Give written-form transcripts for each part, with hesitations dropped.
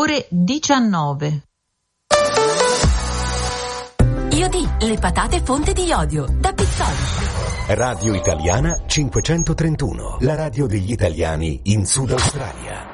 ore 19. Iodi, le patate fonte di iodio, da Pizzoli. Radio Italiana 531, la radio degli italiani in Sud Australia.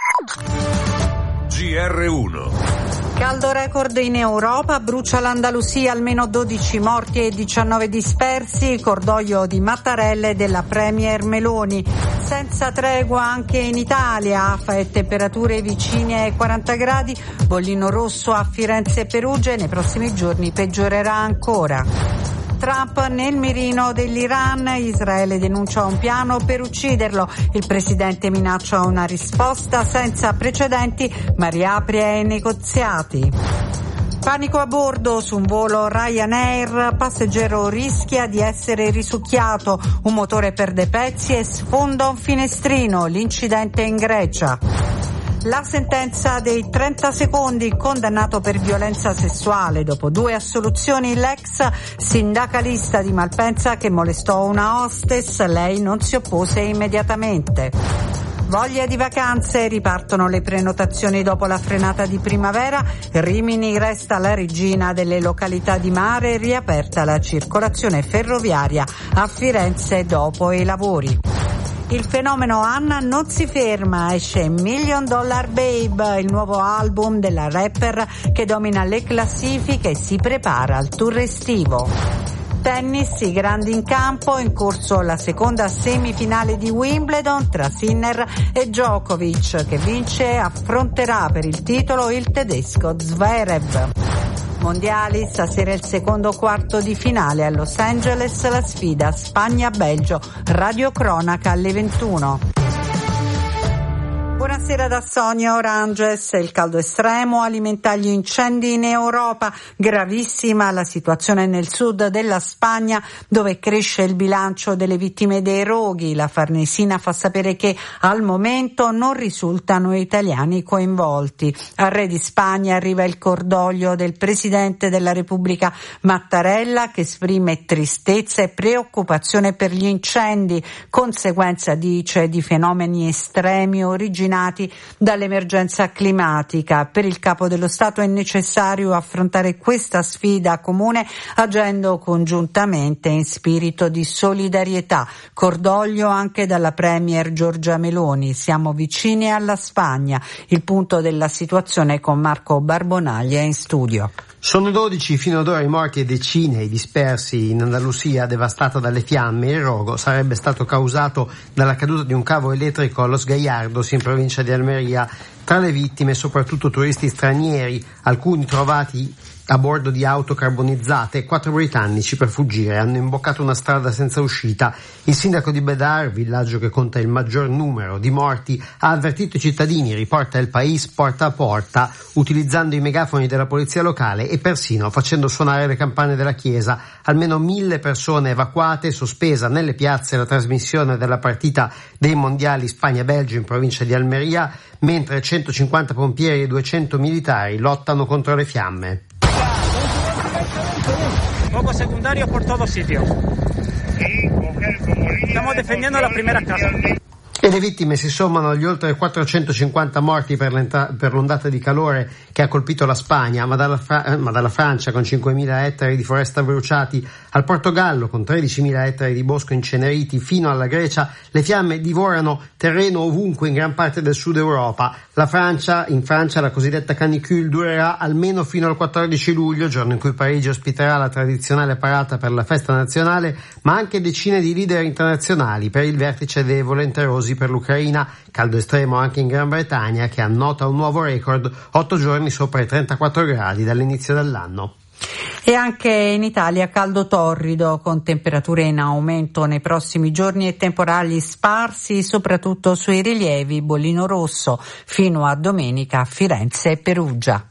GR1. Caldo record in Europa, brucia l'Andalusia, almeno 12 morti e 19 dispersi, cordoglio di Mattarella e della Premier Meloni. Senza tregua anche in Italia, afa e temperature vicine ai 40 gradi, bollino rosso a Firenze e Perugia e nei prossimi giorni peggiorerà ancora. Trump nel mirino dell'Iran, Israele denuncia un piano per ucciderlo, il presidente minaccia una risposta senza precedenti ma riapre ai negoziati. Panico a bordo su un volo Ryanair, passeggero rischia di essere risucchiato, un motore perde pezzi e sfonda un finestrino, l'incidente in Grecia. La sentenza dei 30 secondi, condannato per violenza sessuale. Dopo 2 assoluzioni, l'ex sindacalista di Malpensa che molestò una hostess, lei non si oppose immediatamente. Voglia di vacanze, ripartono le prenotazioni dopo la frenata di primavera, Rimini resta la regina delle località di mare, riaperta la circolazione ferroviaria a Firenze dopo i lavori. Il fenomeno Anna non si ferma, esce $1 Million Babe, il nuovo album della rapper che domina le classifiche e si prepara al tour estivo. Tennis, i grandi in campo, in corso la seconda semifinale di Wimbledon tra Sinner e Djokovic, che vince affronterà per il titolo il tedesco Zverev. Mondiali, stasera il secondo quarto di finale a Los Angeles, la sfida Spagna-Belgio, radiocronaca alle 21. Buonasera da Sonia Oranges. Il caldo estremo alimenta gli incendi in Europa. Gravissima la situazione nel sud della Spagna, dove cresce il bilancio delle vittime dei roghi. La Farnesina fa sapere che al momento non risultano italiani coinvolti. Al re di Spagna arriva il cordoglio del presidente della Repubblica Mattarella, che esprime tristezza e preoccupazione per gli incendi, conseguenza, dice, di fenomeni estremi originati dall'emergenza climatica. Per il capo dello Stato è necessario affrontare questa sfida comune agendo congiuntamente in spirito di solidarietà. Cordoglio anche dalla Premier Giorgia Meloni. Siamo vicini alla Spagna. Il punto della situazione con Marco Barbonaglia in studio. Sono 12 fino ad ora i morti e decine i dispersi in Andalusia, devastata dalle fiamme. Il rogo sarebbe stato causato dalla caduta di un cavo elettrico a Los Gallardos, in provincia di Almeria. Tra le vittime soprattutto turisti stranieri, alcuni trovati a bordo di auto carbonizzate. 4 britannici, per fuggire, hanno imboccato una strada senza uscita. Il sindaco di Bedar, villaggio che conta il maggior numero di morti, ha avvertito i cittadini, riporta El País, porta a porta, utilizzando i megafoni della polizia locale e persino facendo suonare le campane della chiesa. Almeno 1.000 persone evacuate, sospesa nelle piazze la trasmissione della partita dei mondiali Spagna-Belgio in provincia di Almeria, mentre 150 pompieri e 200 militari lottano contro le fiamme. Fuego secundario por todos sitios. Estamos defendiendo la primera casa. E le vittime si sommano agli oltre 450 morti per l'ondata di calore che ha colpito la Spagna, ma dalla Francia con 5.000 ettari di foresta bruciati, al Portogallo con 13.000 ettari di bosco inceneriti, fino alla Grecia, le fiamme divorano terreno ovunque in gran parte del sud Europa. In Francia la cosiddetta canicule durerà almeno fino al 14 luglio, giorno in cui Parigi ospiterà la tradizionale parata per la festa nazionale, ma anche decine di leader internazionali per il vertice dei volenterosi per l'Ucraina. Caldo estremo anche in Gran Bretagna, che annota un nuovo record, 8 giorni sopra i 34 gradi dall'inizio dell'anno. E anche in Italia caldo torrido, con temperature in aumento nei prossimi giorni e temporali sparsi soprattutto sui rilievi, bollino rosso fino a domenica a Firenze e Perugia.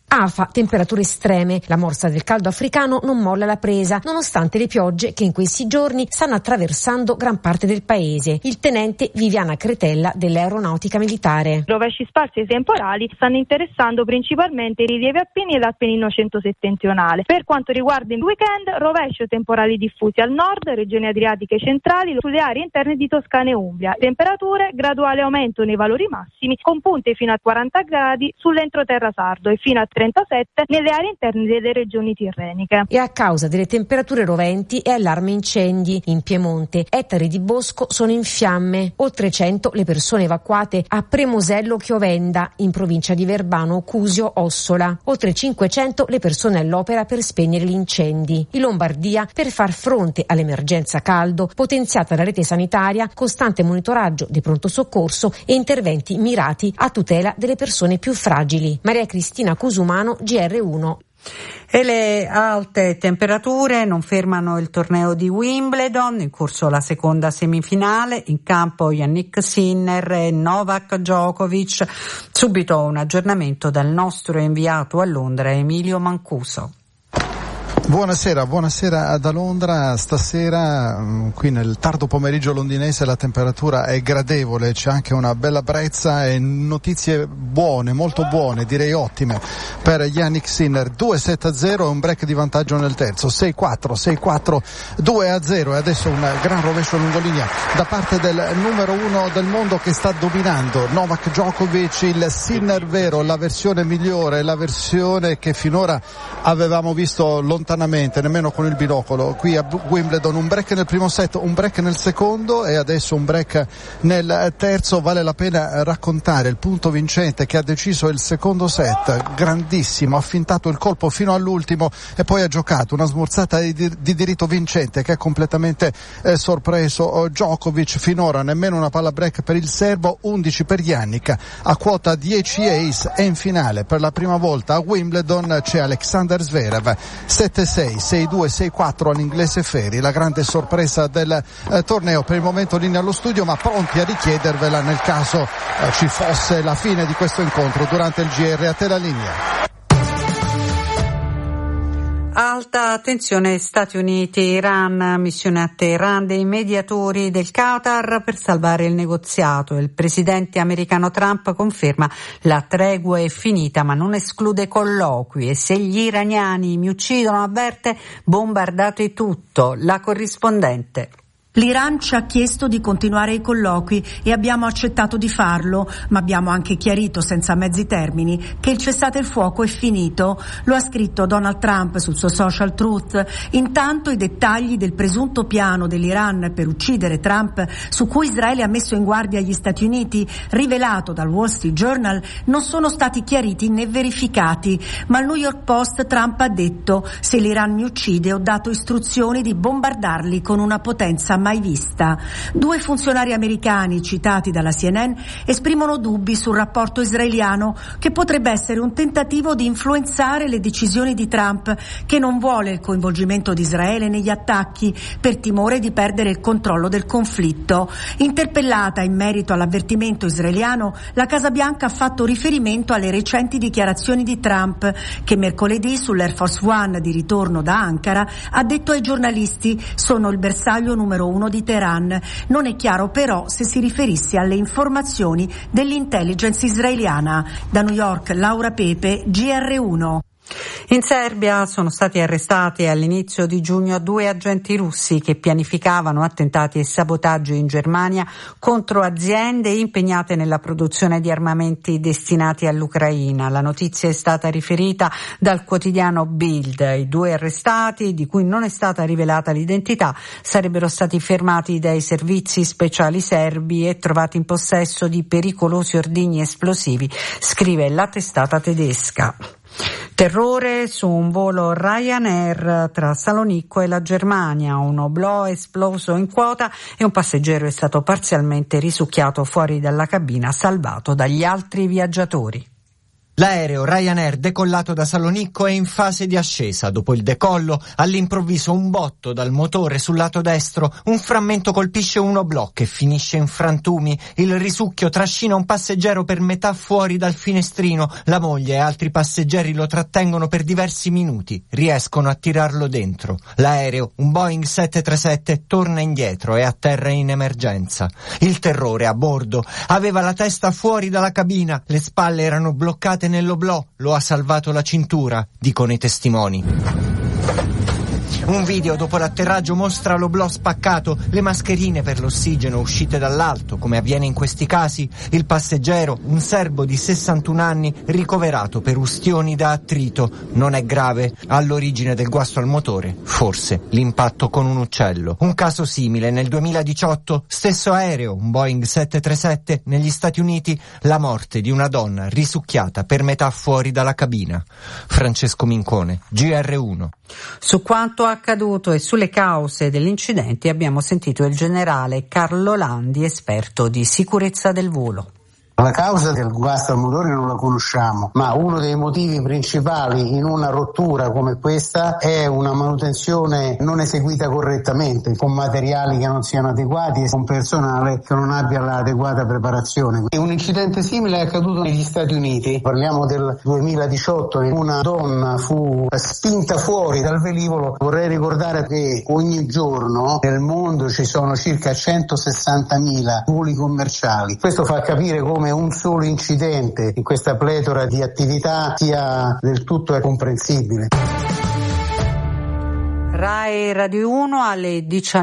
Alfa, temperature estreme. La morsa del caldo africano non molla la presa, nonostante le piogge che in questi giorni stanno attraversando gran parte del paese. Il tenente Viviana Cretella dell'Aeronautica Militare. Rovesci sparsi e temporali stanno interessando principalmente i rilievi alpini ed Appennino centro-settentrionale. Per quanto riguarda il weekend, rovesci o temporali diffusi al nord, regioni adriatiche centrali, sulle aree interne di Toscana e Umbria. Temperature, graduale aumento nei valori massimi, con punte fino a 40 gradi sull'entroterra sardo e fino a 37 nelle aree interne delle regioni tirreniche. E a causa delle temperature roventi è allarme incendi. In Piemonte, ettari di bosco sono in fiamme. Oltre 100 le persone evacuate a Premosello Chiovenda, in provincia di Verbano, Cusio, Ossola. Oltre 500 le persone all'opera per spegnere gli incendi. In Lombardia, per far fronte all'emergenza caldo, potenziata la rete sanitaria, costante monitoraggio di pronto soccorso e interventi mirati a tutela delle persone più fragili. Maria Cristina Cusumano, GR1. E le alte temperature non fermano il torneo di Wimbledon, in corso la seconda semifinale, in campo Jannik Sinner e Novak Djokovic. Subito un aggiornamento dal nostro inviato a Londra Emilio Mancuso. Buonasera da Londra. Stasera qui nel tardo pomeriggio londinese la temperatura è gradevole, c'è anche una bella brezza e notizie buone, molto buone, direi ottime per Jannik Sinner. 2-7-0 e un break di vantaggio nel terzo, 6-4, 6-4, 2-0 e adesso un gran rovescio lungolinea da parte del numero uno del mondo che sta dominando, Novak Djokovic, il Sinner vero, la versione migliore, la versione che finora avevamo visto lontanamente, nemmeno con il binocolo. Qui a Wimbledon un break nel primo set, un break nel secondo e adesso un break nel terzo. Vale la pena raccontare il punto vincente che ha deciso il secondo set, grandissimo, ha fintato il colpo fino all'ultimo e poi ha giocato una smorzata di diritto vincente che ha completamente sorpreso Djokovic. Finora nemmeno una palla break per il serbo, 11 per Jannik, a quota 10 ace e in finale per la prima volta a Wimbledon c'è Alexander Zverev, 7-6, 6-2, 6-4 all'inglese Ferri, la grande sorpresa del torneo. Per il momento linea allo studio, ma pronti a richiedervela nel caso ci fosse la fine di questo incontro durante il GR. A te la linea. Alta tensione Stati Uniti-Iran, missione a Teheran dei mediatori del Qatar per salvare il negoziato. Il presidente americano Trump conferma la tregua è finita ma non esclude colloqui e se gli iraniani mi uccidono, avverte, bombardate tutto. La corrispondente. L'Iran ci ha chiesto di continuare i colloqui e abbiamo accettato di farlo, ma abbiamo anche chiarito senza mezzi termini che il cessate il fuoco è finito. Lo ha scritto Donald Trump sul suo social Truth. Intanto i dettagli del presunto piano dell'Iran per uccidere Trump, su cui Israele ha messo in guardia gli Stati Uniti, rivelato dal Wall Street Journal, non sono stati chiariti né verificati, ma al New York Post Trump ha detto: se l'Iran mi uccide ho dato istruzioni di bombardarli con una potenza mai vista. Due funzionari americani citati dalla CNN esprimono dubbi sul rapporto israeliano che potrebbe essere un tentativo di influenzare le decisioni di Trump, che non vuole il coinvolgimento di Israele negli attacchi per timore di perdere il controllo del conflitto. Interpellata in merito all'avvertimento israeliano, la Casa Bianca ha fatto riferimento alle recenti dichiarazioni di Trump, che mercoledì sull'Air Force One di ritorno da Ankara ha detto ai giornalisti: sono il bersaglio numero 1 di Teheran. Non è chiaro però se si riferisse alle informazioni dell'intelligence israeliana. Da New York, Laura Pepe, GR1. In Serbia sono stati arrestati all'inizio di giugno 2 agenti russi che pianificavano attentati e sabotaggi in Germania contro aziende impegnate nella produzione di armamenti destinati all'Ucraina. La notizia è stata riferita dal quotidiano Bild. I due arrestati, di cui non è stata rivelata l'identità, sarebbero stati fermati dai servizi speciali serbi e trovati in possesso di pericolosi ordigni esplosivi, scrive la testata tedesca. Terrore su un volo Ryanair tra Salonicco e la Germania. Un oblò è esploso in quota e un passeggero è stato parzialmente risucchiato fuori dalla cabina, salvato dagli altri viaggiatori. L'aereo Ryanair decollato da Salonicco è in fase di ascesa. Dopo il decollo, all'improvviso un botto dal motore sul lato destro, un frammento colpisce un oblò e finisce in frantumi. Il risucchio trascina un passeggero per metà fuori dal finestrino. La moglie e altri passeggeri lo trattengono per diversi minuti. Riescono a tirarlo dentro. L'aereo, un Boeing 737, torna indietro e atterra in emergenza. Il terrore a bordo. Aveva la testa fuori dalla cabina, le spalle erano bloccate nell'oblò, lo ha salvato la cintura, dicono i testimoni. Un video dopo l'atterraggio mostra l'oblò spaccato, le mascherine per l'ossigeno uscite dall'alto, come avviene in questi casi, il passeggero, un serbo di 61 anni, ricoverato per ustioni da attrito. Non è grave, all'origine del guasto al motore, forse l'impatto con un uccello. Un caso simile nel 2018, stesso aereo, un Boeing 737, negli Stati Uniti, la morte di una donna risucchiata per metà fuori dalla cabina. Francesco Mincone, GR1. Su quanto accaduto e sulle cause degli incidenti abbiamo sentito il generale Carlo Landi, esperto di sicurezza del volo. La causa del guasto al motore non la conosciamo, ma uno dei motivi principali in una rottura come questa è una manutenzione non eseguita correttamente, con materiali che non siano adeguati e con personale che non abbia l'adeguata preparazione. Un incidente simile è accaduto negli Stati Uniti, parliamo del 2018, una donna fu spinta fuori dal velivolo. Vorrei ricordare che ogni giorno nel mondo ci sono circa 160.000 voli commerciali. Questo fa capire come un solo incidente in questa pletora di attività sia del tutto comprensibile. Rai Radio 1 alle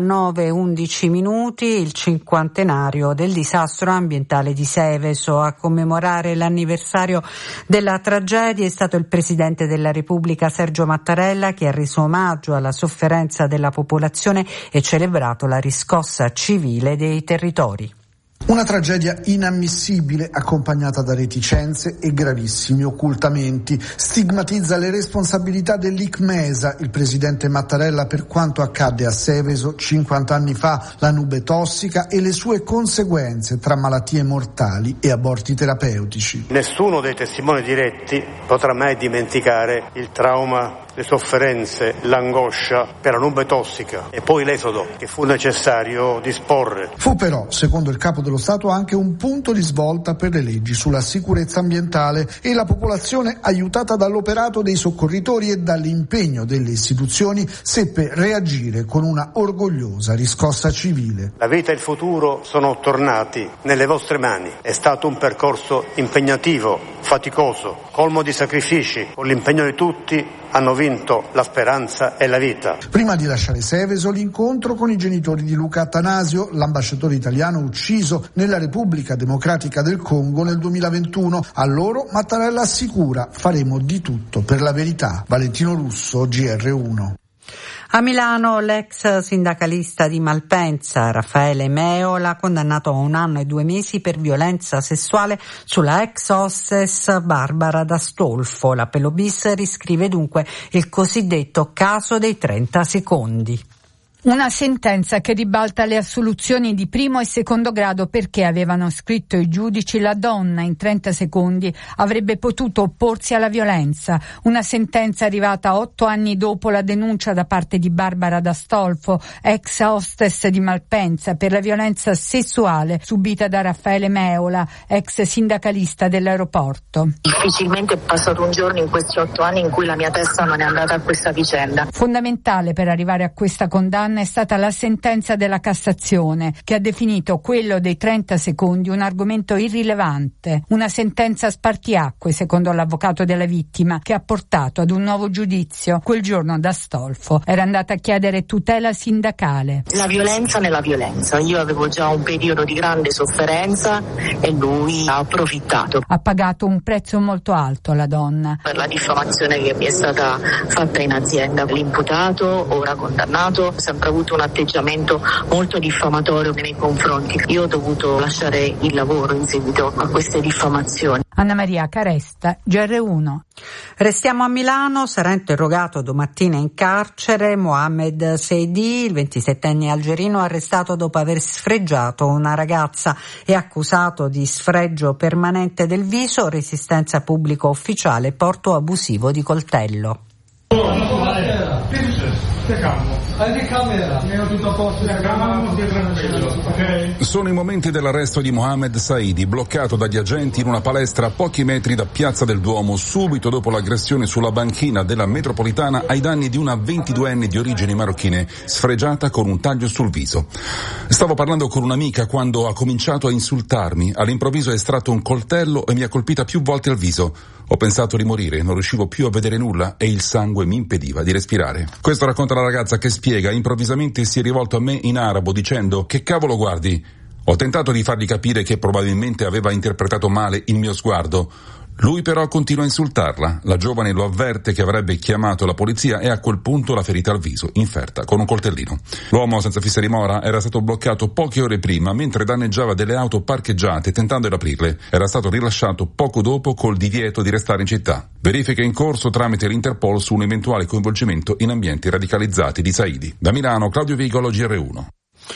19:11, il cinquantenario del disastro ambientale di Seveso. A commemorare l'anniversario della tragedia è stato il Presidente della Repubblica Sergio Mattarella, che ha reso omaggio alla sofferenza della popolazione e celebrato la riscossa civile dei territori. Una tragedia inammissibile, accompagnata da reticenze e gravissimi occultamenti. Stigmatizza le responsabilità dell'ICMESA il presidente Mattarella per quanto accadde a Seveso 50 anni fa, la nube tossica e le sue conseguenze tra malattie mortali e aborti terapeutici. Nessuno dei testimoni diretti potrà mai dimenticare il trauma, le sofferenze, l'angoscia per la nube tossica e poi l'esodo che fu necessario disporre. Fu però, secondo il capo dello Stato, anche un punto di svolta per le leggi sulla sicurezza ambientale e la popolazione, aiutata dall'operato dei soccorritori e dall'impegno delle istituzioni, seppe reagire con una orgogliosa riscossa civile. La vita e il futuro sono tornati nelle vostre mani. È stato un percorso impegnativo, faticoso, colmo di sacrifici. Con l'impegno di tutti hanno vinto la speranza e la vita. Prima di lasciare Seveso, l'incontro con i genitori di Luca Attanasio, l'ambasciatore italiano ucciso nella Repubblica Democratica del Congo nel 2021. A loro Mattarella assicura: faremo di tutto per la verità. Valentino Russo, GR1. A Milano l'ex sindacalista di Malpensa, Raffaele Meola, condannato a 1 anno e 2 mesi per violenza sessuale sulla ex hostess Barbara D'Astolfo. L'appello bis riscrive dunque il cosiddetto caso dei 30 secondi. Una sentenza che ribalta le assoluzioni di primo e secondo grado perché, avevano scritto i giudici, la donna in 30 secondi avrebbe potuto opporsi alla violenza. Una sentenza arrivata 8 anni dopo la denuncia da parte di Barbara D'Astolfo, ex hostess di Malpensa, per la violenza sessuale subita da Raffaele Meola, ex sindacalista dell'aeroporto. Difficilmente è passato un giorno in questi 8 anni in cui la mia testa non è andata a questa vicenda. Fondamentale per arrivare a questa condanna è stata la sentenza della Cassazione, che ha definito quello dei 30 secondi un argomento irrilevante. Una sentenza spartiacque, secondo l'avvocato della vittima, che ha portato ad un nuovo giudizio. Quel giorno D'Astolfo era andata a chiedere tutela sindacale. La violenza nella violenza. Io avevo già un periodo di grande sofferenza e lui ha approfittato. Ha pagato un prezzo molto alto la donna. Per la diffamazione che mi è stata fatta in azienda. L'imputato, ora condannato, sempre avuto un atteggiamento molto diffamatorio nei miei confronti. Io ho dovuto lasciare il lavoro in seguito a queste diffamazioni. Anna Maria Caresta, GR1. Restiamo a Milano, sarà interrogato domattina in carcere Mohamed Seidi, il 27enne algerino arrestato dopo aver sfregiato una ragazza e accusato di sfregio permanente del viso, resistenza pubblico ufficiale, porto abusivo di coltello. Sono i momenti dell'arresto di Mohamed Saidi, bloccato dagli agenti in una palestra a pochi metri da Piazza del Duomo, subito dopo l'aggressione sulla banchina della metropolitana ai danni di una 22enne di origini marocchine, sfregiata con un taglio sul viso. Stavo parlando con un'amica quando ha cominciato a insultarmi. All'improvviso ha estratto un coltello e mi ha colpita più volte al viso. Ho pensato di morire, non riuscivo più a vedere nulla e il sangue mi impediva di respirare. Questo racconta la ragazza che spiega: improvvisamente si è rivolto a me in arabo dicendo: che cavolo guardi? Ho tentato di fargli capire che probabilmente aveva interpretato male il mio sguardo. Lui però continua a insultarla. La giovane lo avverte che avrebbe chiamato la polizia e a quel punto la ferita al viso, inferta con un coltellino. L'uomo senza fissa dimora era stato bloccato poche ore prima mentre danneggiava delle auto parcheggiate tentando di aprirle. Era stato rilasciato poco dopo col divieto di restare in città. Verifiche in corso tramite l'Interpol su un eventuale coinvolgimento in ambienti radicalizzati di Saidi. Da Milano, Claudio Vigolo, GR1.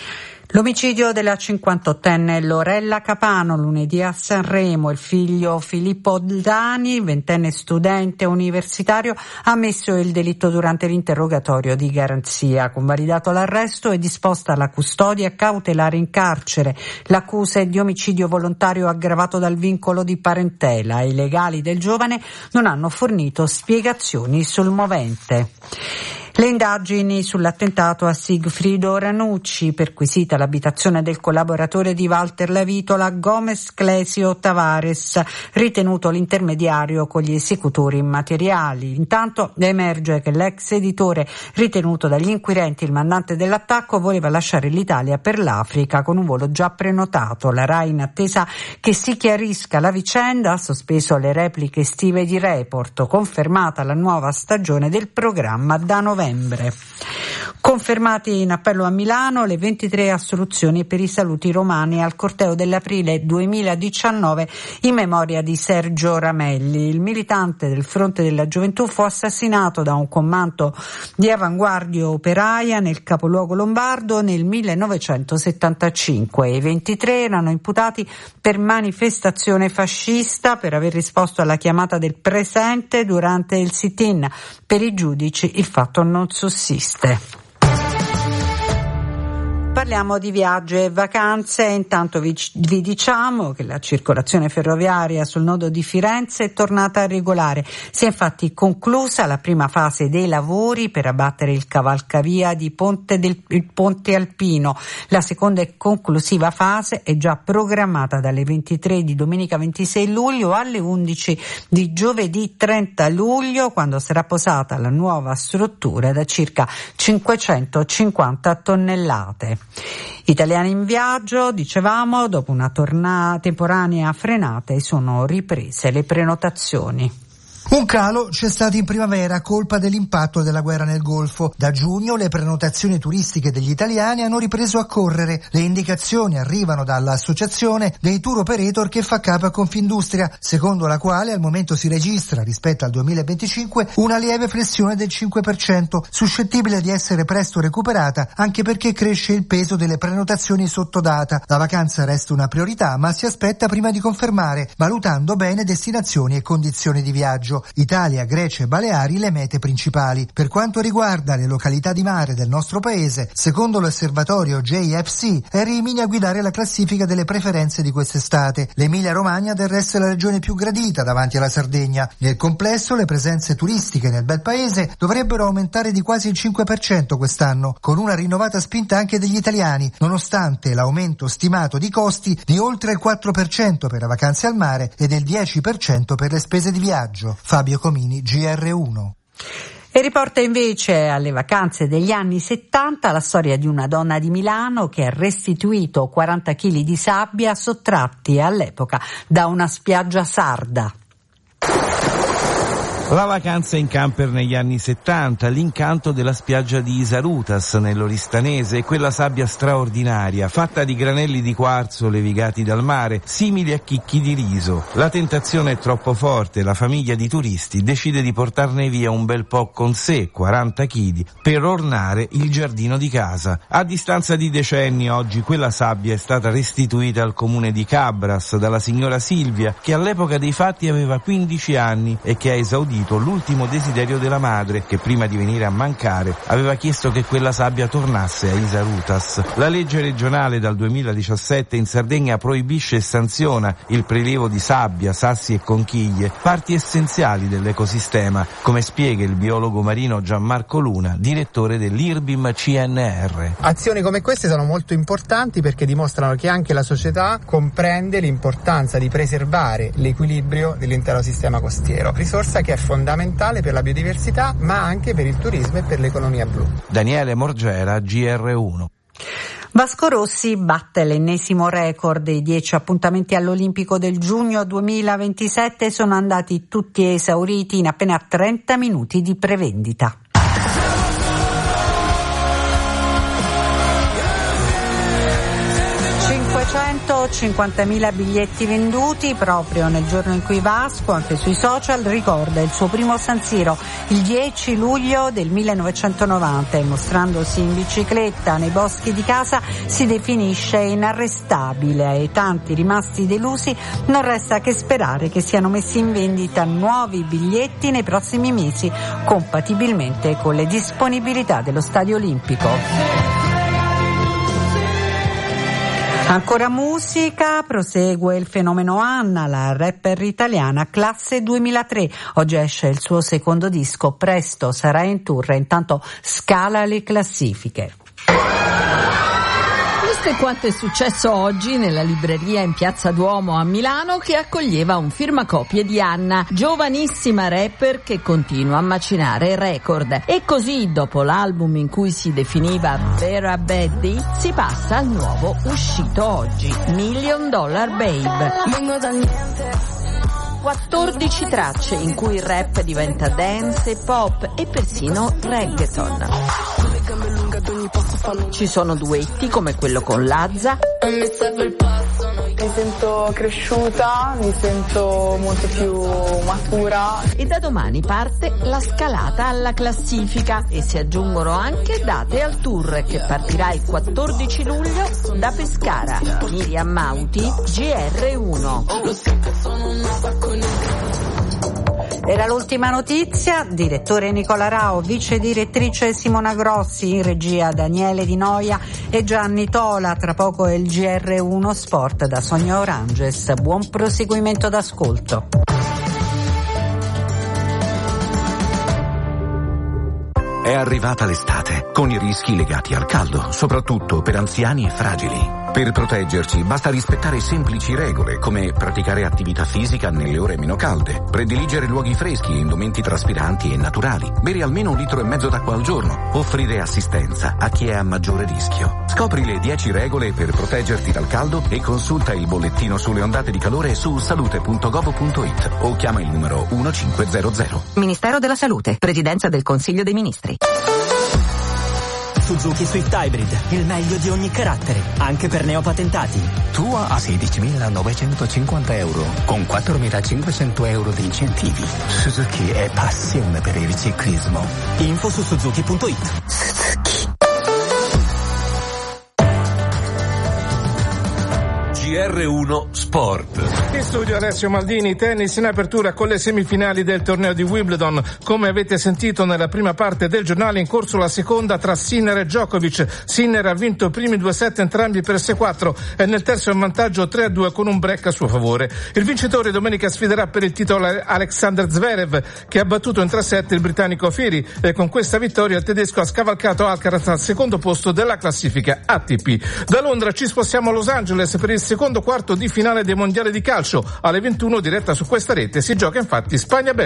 L'omicidio della 58enne Lorella Capano lunedì a Sanremo. Il figlio Filippo Dani, 20enne studente universitario, ha ammesso il delitto durante l'interrogatorio di garanzia. Convalidato l'arresto e disposta la custodia cautelare in carcere. L'accusa è di omicidio volontario aggravato dal vincolo di parentela. I legali del giovane non hanno fornito spiegazioni sul movente. Le indagini sull'attentato a Sigfrido Ranucci, perquisita l'abitazione del collaboratore di Walter Lavitola, Gomez Clesio Tavares, ritenuto l'intermediario con gli esecutori immateriali. Intanto emerge che l'ex editore, ritenuto dagli inquirenti il mandante dell'attacco, voleva lasciare l'Italia per l'Africa con un volo già prenotato. La RAI, in attesa che si chiarisca la vicenda, ha sospeso le repliche estive di Report, confermata la nuova stagione del programma da novembre. Confermati in appello a Milano le 23 assoluzioni per i saluti romani al corteo dell'aprile 2019 in memoria di Sergio Ramelli. Il militante del Fronte della Gioventù fu assassinato da un comando di avanguardia operaia nel capoluogo lombardo nel 1975. I 23 erano imputati per manifestazione fascista, per aver risposto alla chiamata del presente durante il sit-in. Per i giudici il fatto non sussiste. Parliamo di viaggi e vacanze. Intanto vi diciamo che la circolazione ferroviaria sul nodo di Firenze è tornata regolare. Si è infatti conclusa la prima fase dei lavori per abbattere il cavalcavia di il Ponte Alpino. La seconda e conclusiva fase è già programmata dalle 23 di domenica 26 luglio alle 11 di giovedì 30 luglio, quando sarà posata la nuova struttura da circa 550 tonnellate. Italiani in viaggio, dicevamo, dopo una temporanea frenata e sono riprese le prenotazioni. Un calo c'è stato in primavera a colpa dell'impatto della guerra nel Golfo. Da giugno le prenotazioni turistiche degli italiani hanno ripreso a correre. Le indicazioni arrivano dall'associazione dei tour operator che fa capo a Confindustria, secondo la quale al momento si registra, rispetto al 2025, una lieve flessione del 5%, suscettibile di essere presto recuperata anche perché cresce il peso delle prenotazioni sotto data. La vacanza resta una priorità, ma si aspetta prima di confermare, valutando bene destinazioni e condizioni di viaggio. Italia, Grecia e Baleari le mete principali. Per quanto riguarda le località di mare del nostro paese, secondo l'osservatorio JFC, è Rimini a guidare la classifica delle preferenze di quest'estate. L'Emilia-Romagna del resto è la regione più gradita davanti alla Sardegna. Nel complesso le presenze turistiche nel bel paese dovrebbero aumentare di quasi il 5% quest'anno, con una rinnovata spinta anche degli italiani, nonostante l'aumento stimato di costi di oltre il 4% per le vacanze al mare e del 10% per le spese di viaggio. Fabio Comini, GR1. E riporta invece alle vacanze degli anni 70 la storia di una donna di Milano che ha restituito 40 kg di sabbia sottratti all'epoca da una spiaggia sarda. La vacanza in camper negli anni 70, l'incanto della spiaggia di Isarutas nell'Oristanese e quella sabbia straordinaria, fatta di granelli di quarzo levigati dal mare, simili a chicchi di riso. La tentazione è troppo forte, la famiglia di turisti decide di portarne via un bel po' con sé, 40 kg, per ornare il giardino di casa. A distanza di decenni oggi quella sabbia è stata restituita al comune di Cabras dalla signora Silvia, che all'epoca dei fatti aveva 15 anni e che ha esaudito l'ultimo desiderio della madre, che prima di venire a mancare aveva chiesto che quella sabbia tornasse a Isarutas. La legge regionale dal 2017 in Sardegna proibisce e sanziona il prelievo di sabbia, sassi e conchiglie, parti essenziali dell'ecosistema, come spiega il biologo marino Gianmarco Luna, direttore dell'IRBIM CNR. Azioni come queste sono molto importanti perché dimostrano che anche la società comprende l'importanza di preservare l'equilibrio dell'intero sistema costiero, risorsa che è fondamentale per la biodiversità ma anche per il turismo e per l'economia blu. Daniele Morgera, GR1. Vasco Rossi batte l'ennesimo record. I 10 appuntamenti all'Olimpico del giugno 2027 sono andati tutti esauriti in appena 30 minuti di prevendita. 550.000 biglietti venduti proprio nel giorno in cui Vasco, anche sui social, ricorda il suo primo San Siro il 10 luglio del 1990 e mostrandosi in bicicletta nei boschi di casa si definisce inarrestabile. Ai tanti rimasti delusi non resta che sperare che siano messi in vendita nuovi biglietti nei prossimi mesi, compatibilmente con le disponibilità dello Stadio Olimpico. Ancora musica, prosegue il fenomeno Anna, la rapper italiana classe 2003. Oggi esce il suo secondo disco, presto sarà in tour, intanto scala le classifiche. Questo è quanto è successo oggi nella libreria in Piazza Duomo a Milano, che accoglieva un firmacopie di Anna, giovanissima rapper che continua a macinare record. E così, dopo l'album in cui si definiva Vera Baddy, si passa al nuovo uscito oggi, $1 Million Babe. 14 tracce in cui il rap diventa dance, pop e persino reggaeton. Ci sono duetti come quello con Lazza. Mi sento cresciuta, mi sento molto più matura. E da domani parte la scalata alla classifica e si aggiungono anche date al tour che partirà il 14 luglio da Pescara. Miriam Mauti, GR1. Era l'ultima notizia, direttore Nicola Rao, vice direttrice Simona Grossi, in regia Daniele Di Noia e Gianni Tola. Tra poco è il GR1 Sport da Sonia Oranges. Buon proseguimento d'ascolto. È arrivata l'estate, con i rischi legati al caldo, soprattutto per anziani e fragili. Per proteggerci basta rispettare semplici regole, come praticare attività fisica nelle ore meno calde, prediligere luoghi freschi e indumenti traspiranti e naturali, bere almeno 1,5 litri d'acqua al giorno, offrire assistenza a chi è a maggiore rischio. Scopri le 10 regole per proteggerti dal caldo e consulta il bollettino sulle ondate di calore su salute.gov.it o chiama il numero 1500. Ministero della Salute, Presidenza del Consiglio dei Ministri. Suzuki Swift Hybrid, il meglio di ogni carattere, anche per neopatentati. Tua a 16.950 euro, con 4.500 euro di incentivi. Suzuki è passione per il ciclismo. Info su Suzuki.it. GR1 Sport. In studio Alessio Maldini. Tennis in apertura con le semifinali del torneo di Wimbledon. Come avete sentito nella prima parte del giornale, in corso la seconda tra Sinner e Djokovic. Sinner ha vinto i primi 2 set entrambi per 6-4 e nel terzo è in vantaggio 3-2 con un break a suo favore. Il vincitore domenica sfiderà per il titolo Alexander Zverev, che ha battuto in 3 set il britannico Firi, e con questa vittoria il tedesco ha scavalcato Alcaraz al secondo posto della classifica ATP. Da Londra ci spostiamo a Los Angeles per il secondo quarto di finale dei mondiali di calcio. Alle 21 diretta su questa rete si gioca infatti Spagna-Belgio.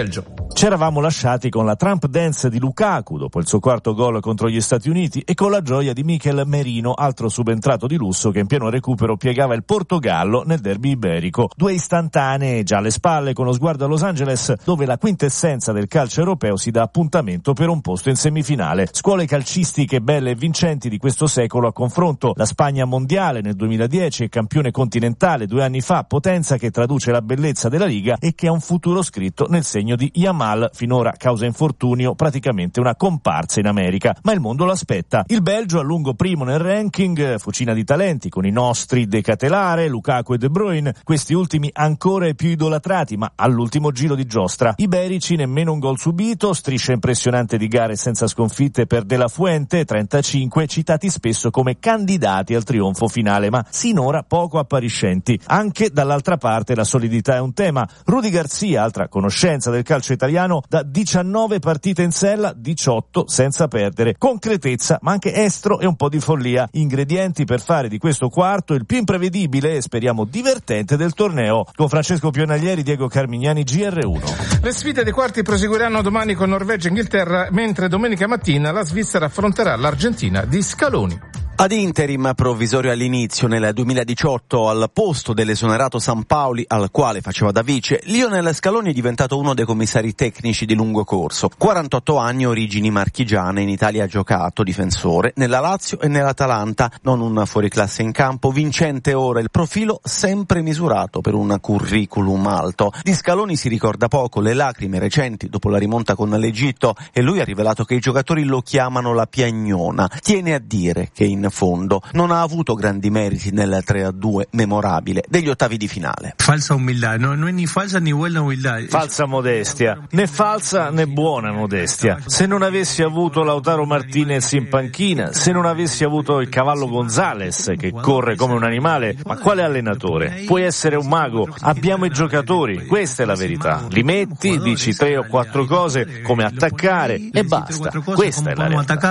Ci eravamo lasciati con la Trump dance di Lukaku dopo il suo quarto gol contro gli Stati Uniti e con la gioia di Mikel Merino, altro subentrato di lusso che in pieno recupero piegava il Portogallo nel derby iberico. 2 istantanee già alle spalle con lo sguardo a Los Angeles, dove la quintessenza del calcio europeo si dà appuntamento per un posto in semifinale. Scuole calcistiche belle e vincenti di questo secolo a confronto: la Spagna mondiale nel 2010 e campione continentale 2 anni fa, potenza che traduce la bellezza della Liga e che ha un futuro scritto nel segno di Yamal, finora causa infortunio praticamente una comparsa in America, ma il mondo lo aspetta. Il Belgio a lungo primo nel ranking, fucina di talenti con i nostri De Ketelare, Lukaku e De Bruyne, questi ultimi ancora i più idolatrati, ma all'ultimo giro di giostra. Iberici nemmeno un gol subito, striscia impressionante di gare senza sconfitte per De La Fuente, 35, citati spesso come candidati al trionfo finale, ma sinora poco appariscenti. Anche dall'altra parte la solidità è un tema. Rudy Garcia, altra conoscenza del calcio italiano, da 19 partite in sella, 18 senza perdere. Concretezza, ma anche estro e un po' di follia. Ingredienti per fare di questo quarto il più imprevedibile e speriamo divertente del torneo. Con Francesco Pionaglieri, Diego Carmignani, GR1. Le sfide dei quarti proseguiranno domani con Norvegia e Inghilterra, mentre domenica mattina la Svizzera affronterà l'Argentina di Scaloni. Ad interim provvisorio all'inizio nel 2018 al posto dell'esonerato Sampaoli, al quale faceva da vice, Lionel Scaloni è diventato uno dei commissari tecnici di lungo corso. 48 anni, origini marchigiane, in Italia ha giocato difensore nella Lazio e nell'Atalanta, non un fuoriclasse in campo, vincente ora, il profilo sempre misurato per un curriculum alto. Di Scaloni si ricorda poco, le lacrime recenti dopo la rimonta con l'Egitto, e lui ha rivelato che i giocatori lo chiamano la piagnona. Tiene a dire che in fondo non ha avuto grandi meriti nel 3-2 memorabile degli ottavi di finale. Falsa umiltà, no è ni falsa ni buona umiltà. Falsa modestia, né falsa né buona modestia. Se non avessi avuto Lautaro Martinez in panchina, se non avessi avuto il cavallo Gonzales che corre come un animale, ma quale allenatore? Puoi essere un mago, abbiamo i giocatori, questa è la verità. Li metti, dici 3 o 4 cose come attaccare e basta. Questa è la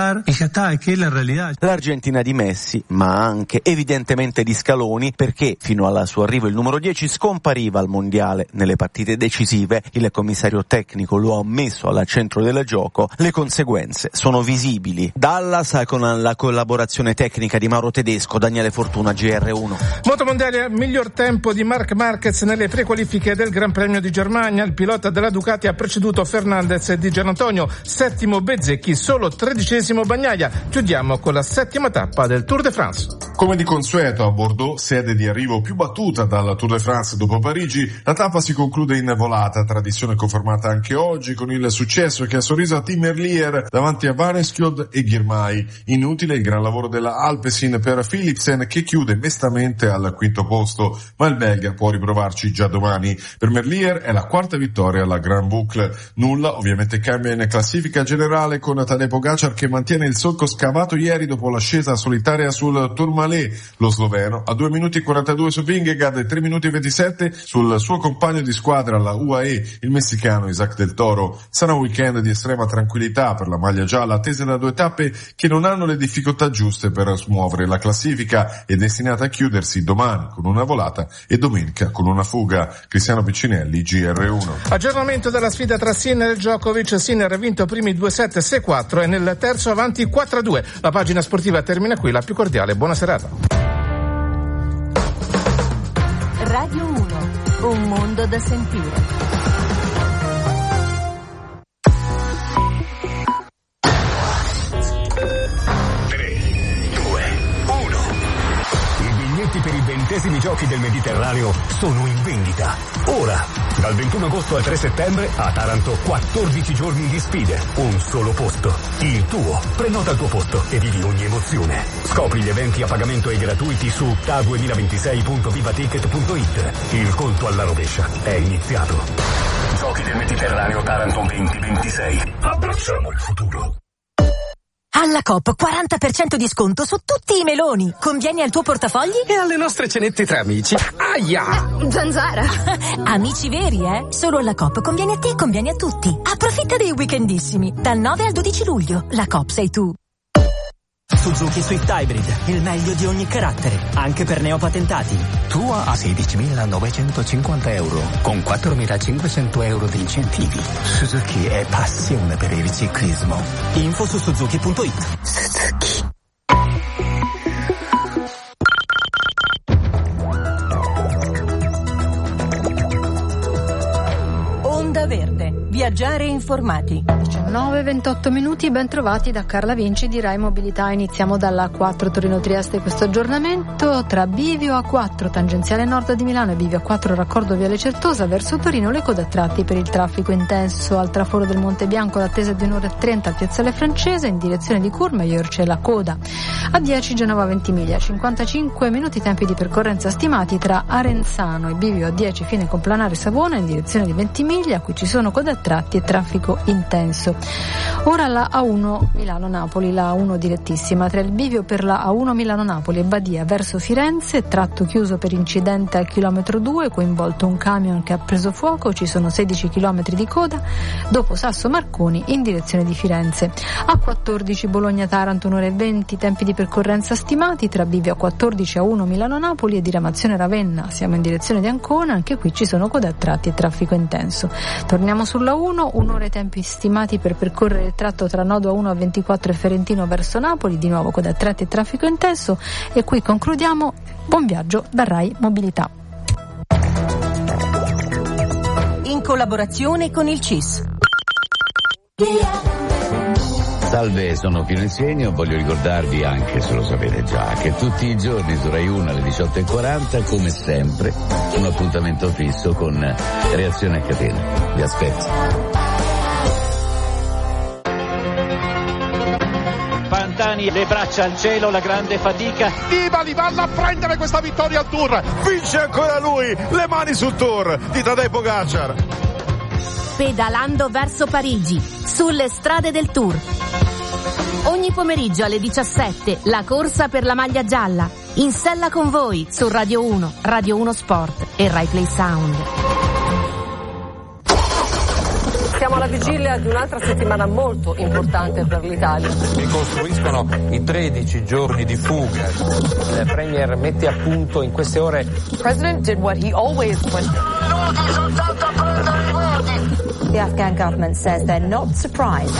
realtà. L'Argentina di Messi, ma anche evidentemente di Scaloni, perché fino al suo arrivo il numero 10 scompariva al mondiale nelle partite decisive. Il commissario tecnico lo ha messo al centro del gioco. Le conseguenze sono visibili. Dallas con la collaborazione tecnica di Mauro Tedesco, Daniele Fortuna, GR1. Motomondiale, miglior tempo di Marc Marquez nelle prequalifiche del Gran Premio di Germania. Il pilota della Ducati ha preceduto Fernandez e Di Gianantonio, settimo Bezzecchi, solo 13° Bagnaia. Chiudiamo con la settima tappa del Tour de France. Come di consueto a Bordeaux, sede di arrivo più battuta dal Tour de France dopo Parigi, la tappa si conclude in volata, tradizione confermata anche oggi con il successo che ha sorriso a Tim Merlier davanti a Varenskjold e Girmay. Inutile il gran lavoro della Alpecin per Philipsen, che chiude mestamente al quinto posto, ma il belga può riprovarci già domani. Per Merlier è la quarta vittoria alla Grand Boucle. Nulla ovviamente cambia in classifica generale, con Tadej Pogačar che mantiene il solco scavato ieri dopo l'ascesa solitaria sul Tourmalet. Lo sloveno a 2 minuti e 42 su Vingegaard e 3 minuti e 27 sul suo compagno di squadra, la UAE, il messicano Isaac del Toro. Sarà un weekend di estrema tranquillità per la maglia gialla, attesa da 2 tappe che non hanno le difficoltà giuste per smuovere la classifica e destinata a chiudersi domani con una volata e domenica con una fuga. Cristiano Piccinelli, GR1. Aggiornamento della sfida tra Sinner e Djokovic. Sinner ha vinto primi 2-7, 6-4 e nel terzo avanti 4-2. La pagina sportiva termina qui, la più cordiale buona serata. Radio 1, un mondo da sentire. Per i 20esimi giochi del Mediterraneo sono in vendita. Ora, dal 21 agosto al 3 settembre, a Taranto 14 giorni di sfide, un solo posto, il tuo. Prenota il tuo posto e vivi ogni emozione. Scopri gli eventi a pagamento e gratuiti su ta2026.vivaticket.it. Il conto alla rovescia è iniziato. Giochi del Mediterraneo Taranto 2026. Abbracciamo il futuro. Alla Coop 40% di sconto su tutti i meloni. Convieni al tuo portafogli e alle nostre cenette tra amici. Aia! Zanzara! Amici veri, eh? Solo alla Coop conviene a te e conviene a tutti. Approfitta dei weekendissimi. Dal 9 al 12 luglio. La Coop sei tu. Suzuki Swift Hybrid, il meglio di ogni carattere, anche per neopatentati. Tua a 16.950 euro, con 4.500 euro di incentivi. Suzuki è passione per il ciclismo. Info su Suzuki.it. Suzuki. Onda Verde. Viaggiare informati. 19:28 minuti, ben trovati da Carla Vinci di Rai Mobilità. Iniziamo dalla A4 Torino-Trieste questo aggiornamento. Tra Bivio A4 tangenziale nord di Milano e Bivio A4 raccordo Viale Certosa verso Torino le code a tratti per il traffico intenso. Al traforo del Monte Bianco l'attesa di 1:30 al piazzale Francese in direzione di Courmayeur c'è la coda. A10 Genova Ventimiglia, 55 minuti tempi di percorrenza stimati tra Arenzano e Bivio A10 fine complanare Savona in direzione di Ventimiglia. Qui ci sono code a tratti e traffico intenso. Ora la A1 Milano-Napoli, la A1 direttissima tra il bivio per la A1 Milano-Napoli e Badia verso Firenze, tratto chiuso per incidente al chilometro 2, coinvolto un camion che ha preso fuoco, ci sono 16 chilometri di coda, dopo Sasso Marconi in direzione di Firenze. A14 Bologna-Taranto 1:20, tempi di percorrenza stimati tra bivio A14 A1 Milano-Napoli e diramazione Ravenna, siamo in direzione di Ancona, anche qui ci sono code a tratti e traffico intenso. Torniamo sulla 1, un'ora i tempi stimati per percorrere il tratto tra Nodo A1 A24 e Ferentino verso Napoli, di nuovo code a tratti e traffico intenso, e qui concludiamo. Buon viaggio da Rai Mobilità. In collaborazione con il CIS. Salve, sono Pino Insegno, voglio ricordarvi, anche se lo sapete già, che tutti i giorni su Rai 1 alle 18:40, come sempre, un appuntamento fisso con Reazione a catena. Vi aspetto. Pantani, le braccia al cielo, la grande fatica. Nibali va a prendere questa vittoria al Tour, vince ancora lui, le mani sul Tour di Tadej Pogacar. Pedalando verso Parigi, sulle strade del Tour. Ogni pomeriggio alle 17, la corsa per la maglia gialla. In sella con voi su Radio 1, Radio 1 Sport e Rai Play Sound. Siamo alla vigilia di un'altra settimana molto importante per l'Italia. Si costruiscono i 13 giorni di fuga. Il Premier mette a punto in queste ore. The President did what he always went. The Afghan government says they're not surprised.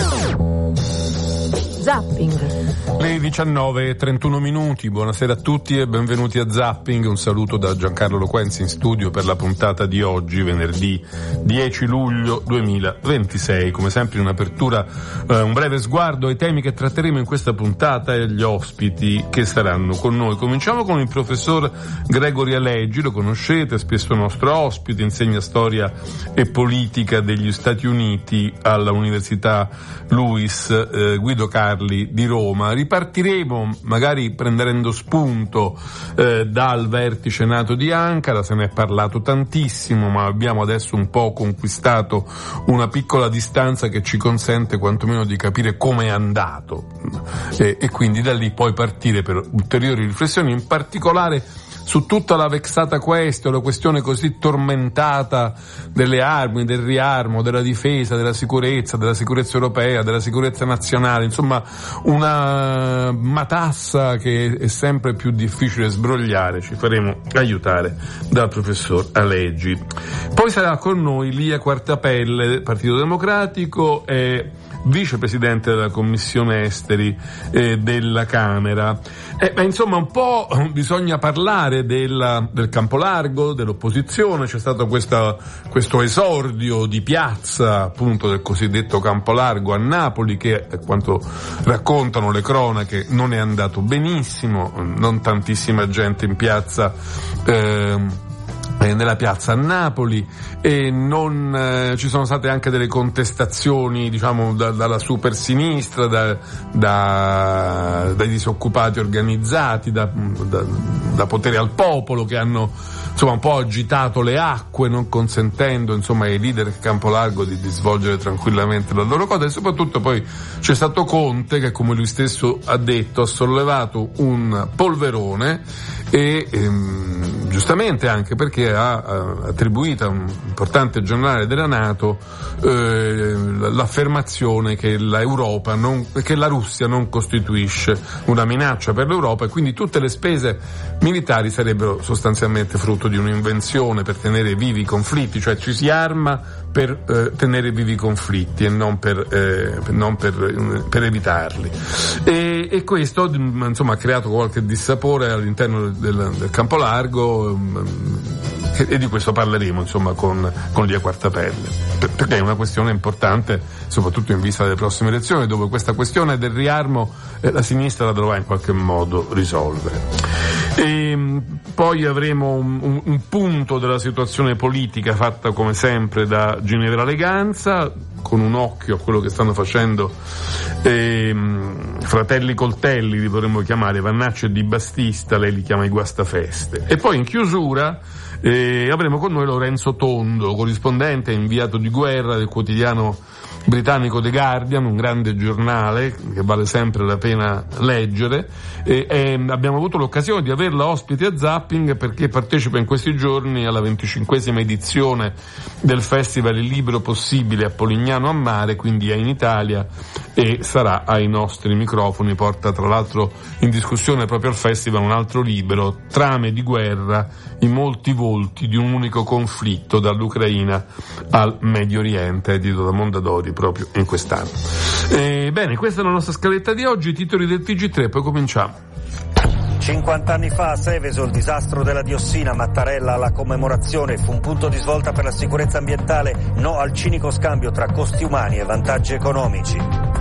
Zapping. Le 19:31 minuti, buonasera a tutti e benvenuti a Zapping. Un saluto da Giancarlo Loquenzi in studio per la puntata di oggi, venerdì 10 luglio 2026. Come sempre in apertura un breve sguardo ai temi che tratteremo in questa puntata e agli ospiti che saranno con noi. Cominciamo con il professor Gregory Aleggi, lo conoscete, spesso nostro ospite, insegna storia e politica degli Stati Uniti alla Università Luis Guido Carli di Roma. Ripartiremo magari prendendo spunto dal vertice NATO di Ankara, se ne è parlato tantissimo, ma abbiamo adesso un po' conquistato una piccola distanza che ci consente quantomeno di capire come è andato e quindi da lì poi partire per ulteriori riflessioni, in particolare su tutta la vexata question, la questione così tormentata delle armi, del riarmo, della difesa, della sicurezza europea, della sicurezza nazionale, insomma una matassa che è sempre più difficile sbrogliare. Ci faremo aiutare dal professor Aleggi. Poi sarà con noi Lia Quartapelle, Partito Democratico, e vicepresidente della Commissione Esteri della Camera. Insomma, un po' bisogna parlare del campo largo, dell'opposizione. C'è stato questo esordio di piazza, appunto, del cosiddetto campo largo a Napoli, che, a quanto raccontano le cronache, non è andato benissimo, non tantissima gente in piazza, nella piazza a Napoli, e non ci sono state anche delle contestazioni, diciamo, dalla super sinistra, dai disoccupati organizzati, da Potere al Popolo, che hanno insomma un po' agitato le acque, non consentendo insomma ai leader del campo largo di svolgere tranquillamente la loro cosa. E soprattutto poi c'è stato Conte che, come lui stesso ha detto, ha sollevato un polverone e giustamente anche perché ha attribuito a un importante giornale della NATO l'affermazione che la Russia non costituisce una minaccia per l'Europa e quindi tutte le spese militari sarebbero sostanzialmente frutto di un'invenzione per tenere vivi i conflitti, cioè ci si arma per tenere vivi i conflitti e non per evitarli. E questo insomma ha creato qualche dissapore all'interno del campo largo, e di questo parleremo insomma con Lia Quartapelle, perché è una questione importante soprattutto in vista delle prossime elezioni, dove questa questione del riarmo la sinistra la dovrà in qualche modo risolvere. E poi avremo un punto della situazione politica fatta come sempre da Ginevra Leganza, con un occhio a quello che stanno facendo fratelli Coltelli, li dovremmo chiamare, Vannacci e Di Battista, lei li chiama i guastafeste. E poi in chiusura avremo con noi Lorenzo Tondo, corrispondente e inviato di guerra del quotidiano britannico The Guardian, un grande giornale che vale sempre la pena leggere, e abbiamo avuto l'occasione di averla ospite a Zapping perché partecipa in questi giorni alla 25esima edizione del Festival Il Libro Possibile a Polignano a Mare, quindi è in Italia e sarà ai nostri microfoni. Porta tra l'altro in discussione proprio al festival un altro libro, Trame di guerra, i molti volti di un unico conflitto dall'Ucraina al Medio Oriente, edito da Mondadori proprio in quest'anno. Bene, questa è la nostra scaletta di oggi, i titoli del TG3, poi cominciamo. 50 anni fa a Seveso il disastro della diossina, Mattarella alla commemorazione, fu un punto di svolta per la sicurezza ambientale, no al cinico scambio tra costi umani e vantaggi economici.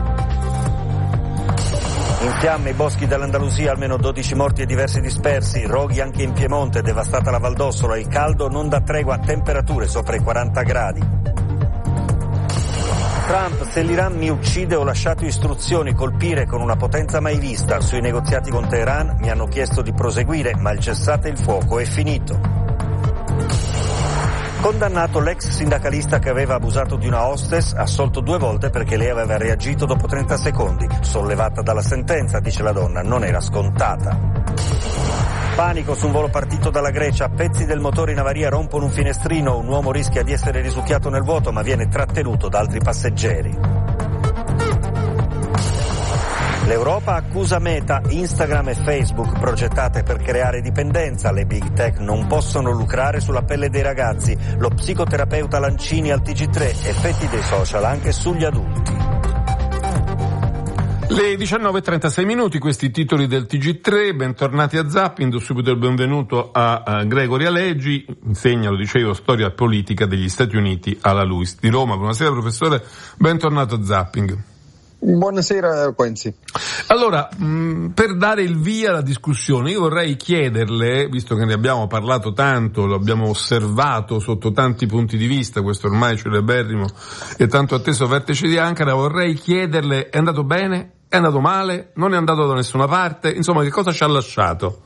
In fiamme i boschi dell'Andalusia, almeno 12 morti e diversi dispersi, roghi anche in Piemonte, devastata la Valdossola, il caldo non dà tregua, temperature sopra i 40 gradi. Trump, se l'Iran mi uccide ho lasciato istruzioni, colpire con una potenza mai vista. Sui negoziati con Teheran mi hanno chiesto di proseguire, ma il cessate il fuoco è finito. Condannato l'ex sindacalista che aveva abusato di una hostess, assolto 2 volte perché lei aveva reagito dopo 30 secondi. Sollevata dalla sentenza, dice la donna, non era scontata. Panico su un volo partito dalla Grecia, pezzi del motore in avaria rompono un finestrino, un uomo rischia di essere risucchiato nel vuoto ma viene trattenuto da altri passeggeri. L'Europa accusa Meta, Instagram e Facebook progettate per creare dipendenza, le big tech non possono lucrare sulla pelle dei ragazzi, lo psicoterapeuta Lancini al TG3, effetti dei social anche sugli adulti. Le 19:36, questi titoli del TG3, bentornati a Zapping, do subito il benvenuto a Gregory Aleggi, insegna, lo dicevo, storia politica degli Stati Uniti alla LUISS di Roma. Buonasera professore, bentornato a Zapping. Buonasera Quenzi. Allora, per dare il via alla discussione, io vorrei chiederle, visto che ne abbiamo parlato tanto, lo abbiamo osservato sotto tanti punti di vista, questo ormai celeberrimo e tanto atteso vertice di Ankara, vorrei chiederle, è andato bene? È andato male? Non è andato da nessuna parte? Insomma, che cosa ci ha lasciato?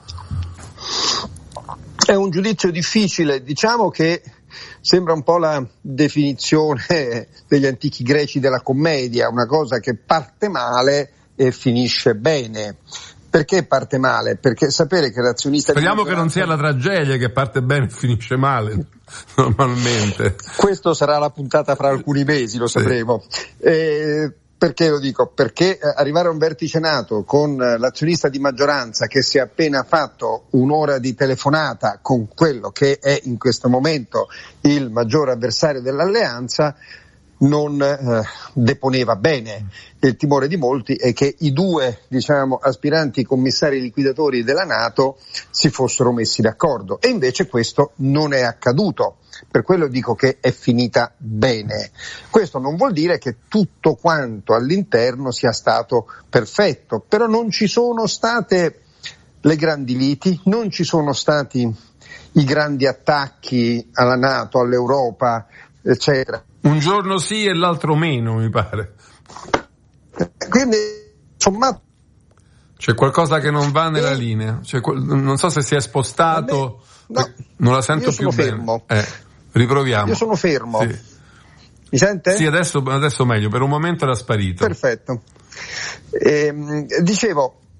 È un giudizio difficile, diciamo che sembra un po' la definizione degli antichi greci della commedia, una cosa che parte male e finisce bene. Perché parte male? Perché sapere che l'azionista... Speriamo che non sia la tragedia che parte bene e finisce male, normalmente. Questo sarà la puntata fra alcuni mesi, lo sapremo. Perché lo dico? Perché arrivare a un vertice NATO con l'azionista di maggioranza che si è appena fatto un'ora di telefonata con quello che è in questo momento il maggiore avversario dell'alleanza non deponeva bene. Il timore di molti è che i 2, aspiranti commissari liquidatori della NATO si fossero messi d'accordo, e invece questo non è accaduto. Per quello dico che è finita bene. Questo non vuol dire che tutto quanto all'interno sia stato perfetto, però non ci sono state le grandi liti, non ci sono stati i grandi attacchi alla NATO, all'Europa, eccetera. Un giorno sì e l'altro meno, mi pare. Quindi, insomma, c'è qualcosa che non va nella linea. Non so se si è spostato. No, non la sento più fermo. Bene. Riproviamo. Io sono fermo. Sì. Mi sente? Sì, adesso meglio. Per un momento era sparito. Perfetto. Dicevo,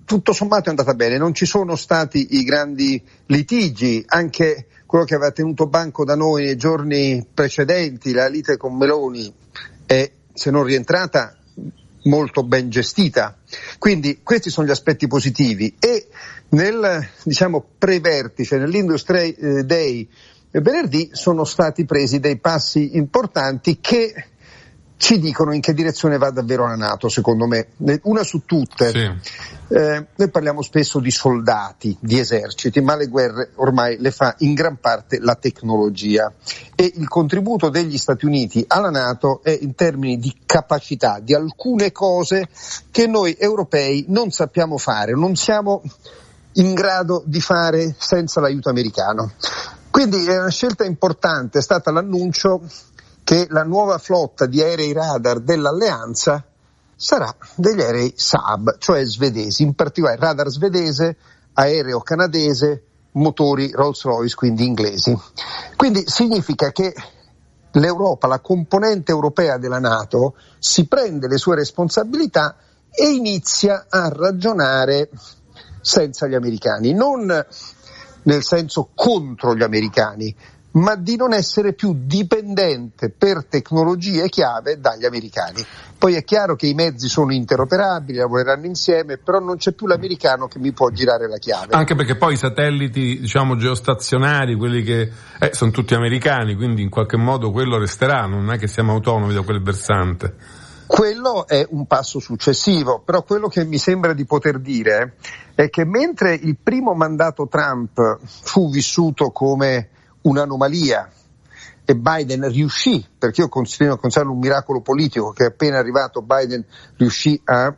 tutto sommato è andata bene, non ci sono stati i grandi litigi, anche quello che aveva tenuto banco da noi nei giorni precedenti, la lite con Meloni, è, se non rientrata, molto ben gestita. Quindi questi sono gli aspetti positivi, e nel, pre-vertice, nell'Industry Day venerdì, sono stati presi dei passi importanti che ci dicono in che direzione va davvero la NATO, secondo me. Una su tutte, noi parliamo spesso di soldati, di eserciti, ma le guerre ormai le fa in gran parte la tecnologia, e il contributo degli Stati Uniti alla NATO è in termini di capacità, di alcune cose che noi europei non sappiamo fare, non siamo in grado di fare senza l'aiuto americano. Quindi è una scelta importante, è stata l'annuncio che la nuova flotta di aerei radar dell'alleanza sarà degli aerei Saab, cioè svedesi, in particolare radar svedese, aereo canadese, motori Rolls-Royce, quindi inglesi. Quindi significa che l'Europa, la componente europea della NATO, si prende le sue responsabilità e inizia a ragionare senza gli americani, non nel senso contro gli americani, ma di non essere più dipendente per tecnologie chiave dagli americani. Poi è chiaro che i mezzi sono interoperabili, lavoreranno insieme, però non c'è più l'americano che mi può girare la chiave. Anche perché poi i satelliti, geostazionari, quelli che sono tutti americani, quindi in qualche modo quello resterà, non è che siamo autonomi da quel versante. Quello è un passo successivo, però quello che mi sembra di poter dire è che mentre il primo mandato Trump fu vissuto come un'anomalia e Biden riuscì, perché io continuo a considerarlo un miracolo politico, che appena arrivato Biden riuscì a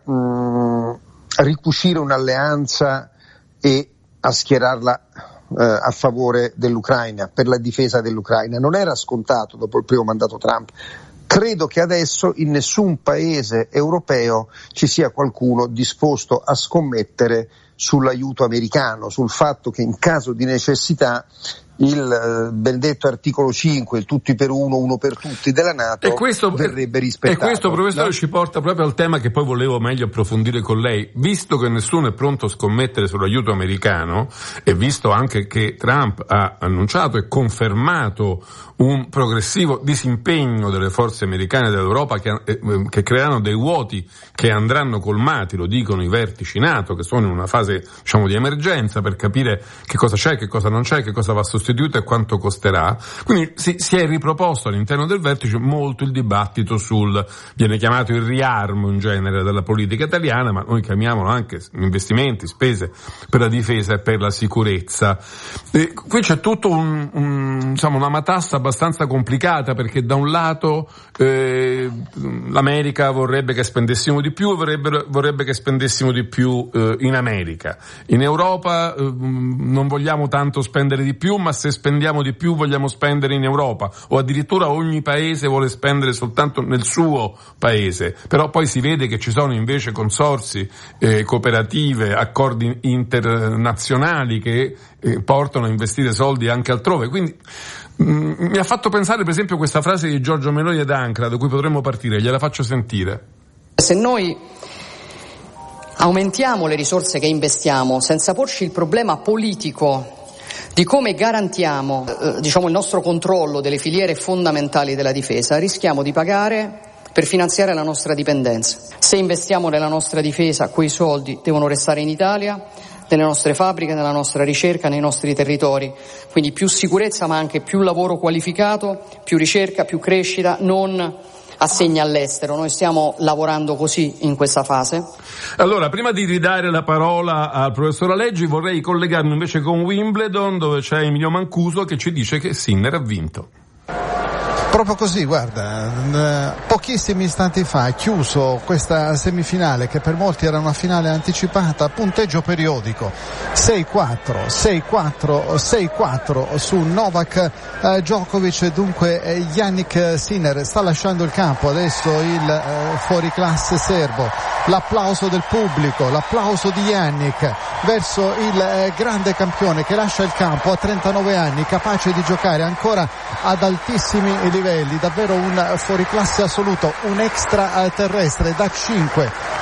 ricucire un'alleanza e a schierarla a favore dell'Ucraina, per la difesa dell'Ucraina. Non era scontato dopo il primo mandato Trump. Credo che adesso in nessun paese europeo ci sia qualcuno disposto a scommettere sull'aiuto americano, sul fatto che in caso di necessità il benedetto articolo 5, il tutti per uno, uno per tutti della NATO, verrebbe rispettato. E questo, professore, ci porta proprio al tema che poi volevo meglio approfondire con lei. Visto che nessuno è pronto a scommettere sull'aiuto americano, e visto anche che Trump ha annunciato e confermato un progressivo disimpegno delle forze americane dell'Europa che creeranno dei vuoti che andranno colmati, lo dicono i vertici NATO, che sono in una fase di emergenza per capire che cosa c'è, che cosa non c'è, che cosa va sostituito e quanto costerà. Quindi si è riproposto all'interno del vertice molto il dibattito viene chiamato il riarmo in genere della politica italiana, ma noi chiamiamolo anche investimenti, spese per la difesa e per la sicurezza. Qui c'è tutto una matassa abbastanza complicata, perché da un lato l'America vorrebbe che spendessimo di più, vorrebbe che spendessimo di più in America. In Europa non vogliamo tanto spendere di più, ma se spendiamo di più vogliamo spendere in Europa, o addirittura ogni paese vuole spendere soltanto nel suo paese. Però poi si vede che ci sono invece consorzi, cooperative, accordi internazionali che portano a investire soldi anche altrove. Quindi mi ha fatto pensare, per esempio, questa frase di Giorgio Meloni ad Ankara, da cui potremmo partire. Gliela faccio sentire. Se noi aumentiamo le risorse che investiamo senza porci il problema politico di come garantiamo il nostro controllo delle filiere fondamentali della difesa, rischiamo di pagare per finanziare la nostra dipendenza. Se investiamo nella nostra difesa, quei soldi devono restare in Italia, nelle nostre fabbriche, nella nostra ricerca, nei nostri territori. Quindi più sicurezza, ma anche più lavoro qualificato, più ricerca, più crescita, non assegni all'estero. Noi stiamo lavorando così in questa fase. Allora, prima di ridare la parola al professor Aleggi, vorrei collegarmi invece con Wimbledon, dove c'è Emilio Mancuso che ci dice che Sinner ha vinto. Proprio così, guarda, pochissimi istanti fa ha chiuso questa semifinale che per molti era una finale anticipata, punteggio periodico 6-4, 6-4, 6-4 su Novak Djokovic. Dunque Jannik Sinner sta lasciando il campo, adesso il fuoriclasse serbo, l'applauso del pubblico, l'applauso di Jannik verso il grande campione che lascia il campo a 39 anni, capace di giocare ancora ad altissimi livelli, davvero un fuoriclasse assoluto, un extraterrestre da 5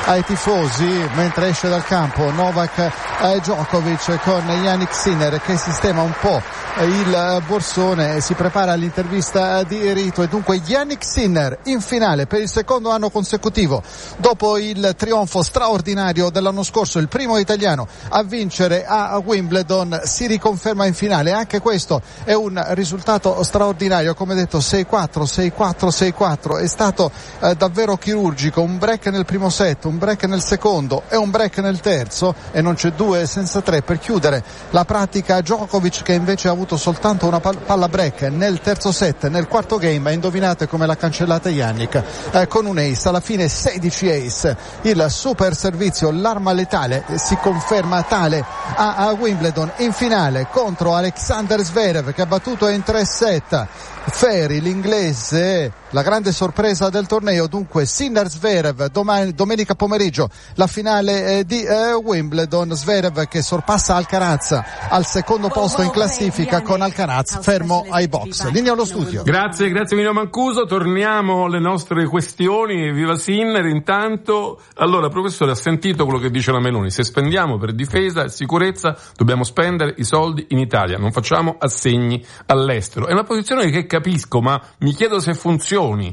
ai tifosi mentre esce dal campo Novak Djokovic con Jannik Sinner che sistema un po' il borsone e si prepara all'intervista di rito. E dunque Jannik Sinner in finale per il secondo anno consecutivo, dopo il trionfo straordinario dell'anno scorso, il primo italiano a vincere a Wimbledon, si riconferma in finale. Anche questo è un risultato straordinario, come detto 6-4, 6-4, 6-4, è stato davvero chirurgico, un break nel primo set, un break nel secondo e un break nel terzo, e non c'è due senza tre per chiudere la pratica. Djokovic che invece ha avuto soltanto una palla break nel terzo set, nel quarto game, indovinate come l'ha cancellata Jannik, con un ace, alla fine 16 ace, il super servizio, l'arma letale si conferma tale a Wimbledon in finale contro Alexander Zverev che ha battuto in 3 set Ferri, l'inglese, la grande sorpresa del torneo. Dunque Sinner-Zverev domenica pomeriggio la finale di Wimbledon. Zverev che sorpassa Alcaraz al secondo posto in classifica con Alcaraz fermo ai box. Linea allo studio. Grazie Emilio Mancuso. Torniamo alle nostre questioni. Viva Sinner. Intanto, allora professore, ha sentito quello che dice la Meloni: se spendiamo per difesa e sicurezza dobbiamo spendere i soldi in Italia, non facciamo assegni all'estero. È una posizione che capisco, ma mi chiedo se funzioni.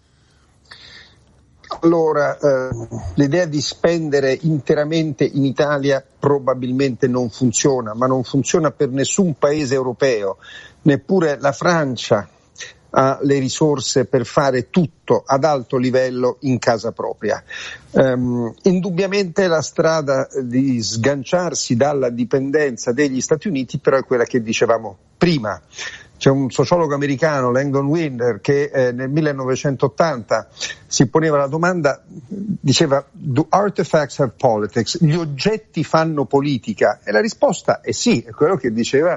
Allora, l'idea di spendere interamente in Italia probabilmente non funziona, ma non funziona per nessun paese europeo, neppure la Francia ha le risorse per fare tutto ad alto livello in casa propria. Indubbiamente la strada di sganciarsi dalla dipendenza degli Stati Uniti però è quella che dicevamo prima. C'è un sociologo americano, Langdon Winder, che nel 1980 si poneva la domanda, diceva: do artifacts have politics? Gli oggetti fanno politica? E la risposta è sì, è quello che diceva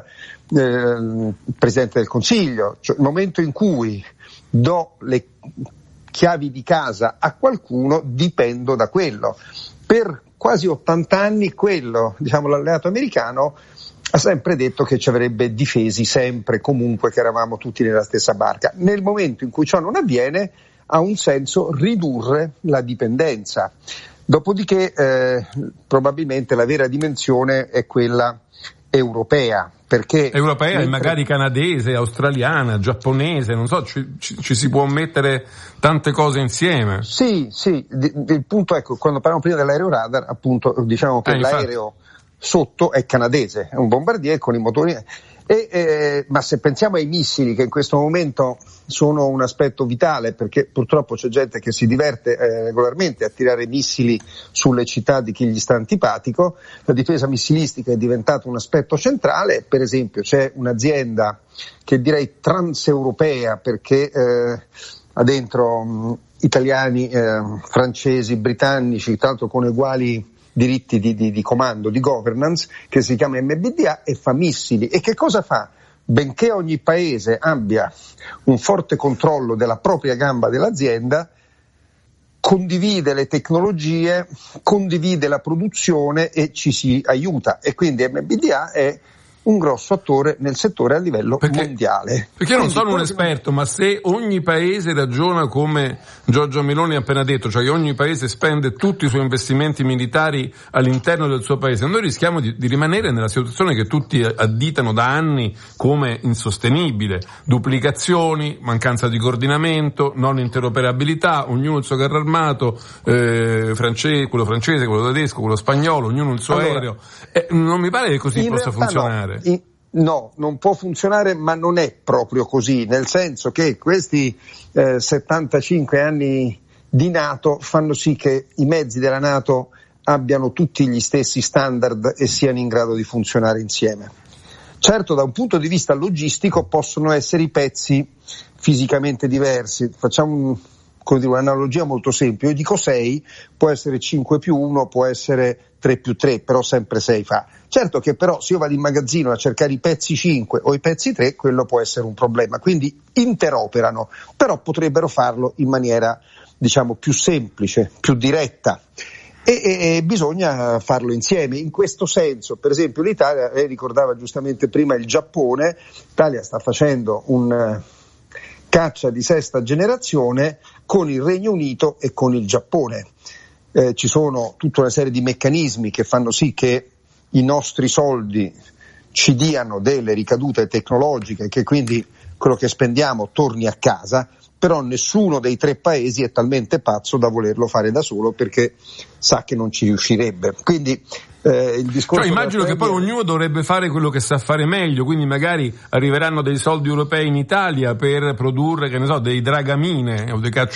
il Presidente del Consiglio. Cioè, il momento in cui do le chiavi di casa a qualcuno, dipendo da quello. Per quasi 80 anni quello, l'alleato americano ha sempre detto che ci avrebbe difesi sempre, comunque, che eravamo tutti nella stessa barca. Nel momento in cui ciò non avviene, ha un senso ridurre la dipendenza. Dopodiché probabilmente la vera dimensione è quella europea. Perché europea e magari canadese, australiana, giapponese, non so, ci si può mettere tante cose insieme. Sì, il punto, ecco, quando parliamo prima dell'aereo radar, appunto, diciamo che l'aereo sotto è canadese, è un bombardier con i motori, ma se pensiamo ai missili, che in questo momento sono un aspetto vitale, perché purtroppo c'è gente che si diverte regolarmente a tirare missili sulle città di chi gli sta antipatico, la difesa missilistica è diventata un aspetto centrale. Per esempio c'è un'azienda che direi transeuropea, perché ha dentro italiani, francesi, britannici, tra l'altro con uguali diritti di comando, di governance, che si chiama MBDA e fa missili. E che cosa fa? Benché ogni paese abbia un forte controllo della propria gamba dell'azienda, condivide le tecnologie, condivide la produzione e ci si aiuta. E quindi MBDA è un grosso attore nel settore a livello mondiale. Perché io non sono un esperto, ma se ogni paese ragiona come Giorgia Meloni ha appena detto, cioè che ogni paese spende tutti i suoi investimenti militari all'interno del suo paese, noi rischiamo di rimanere nella situazione che tutti additano da anni come insostenibile: duplicazioni, mancanza di coordinamento, non interoperabilità, ognuno il suo carro armato, quello francese, quello tedesco, quello spagnolo, ognuno il suo aereo. Non mi pare che così possa funzionare. No, non può funzionare, ma non è proprio così, nel senso che questi 75 anni di NATO fanno sì che i mezzi della NATO abbiano tutti gli stessi standard e siano in grado di funzionare insieme. Certo, da un punto di vista logistico possono essere i pezzi fisicamente diversi. Facciamo un'analogia molto semplice: io dico 6, può essere 5+1, può essere 3+3, però sempre 6 fa. Certo che però se io vado in magazzino a cercare i pezzi 5 o i pezzi 3, quello può essere un problema, quindi interoperano, però potrebbero farlo in maniera, più semplice, più diretta. E bisogna farlo insieme. In questo senso, per esempio, l'Italia, lei ricordava giustamente prima il Giappone, l'Italia sta facendo un caccia di sesta generazione con il Regno Unito e con il Giappone. ci sono tutta una serie di meccanismi che fanno sì che i nostri soldi ci diano delle ricadute tecnologiche, che quindi quello che spendiamo torni a casa, però nessuno dei 3 paesi è talmente pazzo da volerlo fare da solo, perché sa che non ci riuscirebbe. Quindi il discorso, cioè, immagino che poi ognuno dovrebbe fare quello che sa fare meglio, quindi magari arriveranno dei soldi europei in Italia per produrre, che ne so, dei dragamine o dei